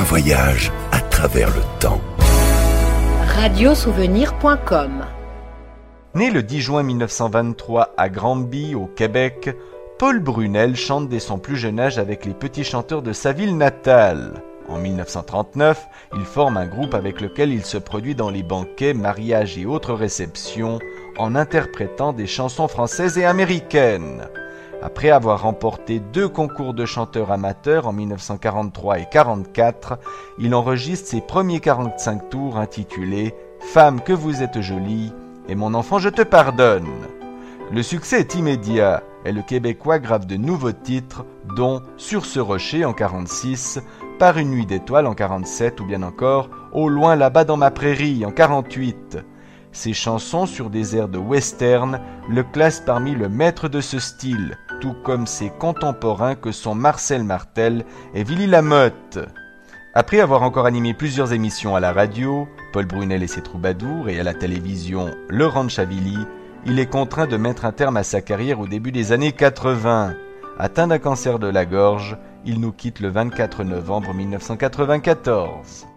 voyage à travers le temps. Radiosouvenir.com. Né le 10 juin 1923 à Granby, au Québec, Paul Brunel chante dès son plus jeune âge avec les petits chanteurs de sa ville natale. En 1939, il forme un groupe avec lequel il se produit dans les banquets, mariages et autres réceptions en interprétant des chansons françaises et américaines. Après avoir remporté 2 concours de chanteurs amateurs en 1943 et 1944, il enregistre ses premiers 45 tours intitulés « Femme que vous êtes jolie » et « Mon enfant je te pardonne ». Le succès est immédiat et le Québécois grave de nouveaux titres dont « Sur ce rocher » en 1946, « Par une nuit d'étoiles » en 1947 ou bien encore « Au loin là-bas dans ma prairie » en 1948. Ces chansons sur des airs de western le classent parmi le maître de ce style, tout comme ses contemporains que sont Marcel Martel et Willy Lamotte. Après avoir encore animé plusieurs émissions à la radio, Paul Brunel et ses troubadours, et à la télévision, Laurent Chavili, il est contraint de mettre un terme à sa carrière au début des années 80. Atteint d'un cancer de la gorge, il nous quitte le 24 novembre 1994.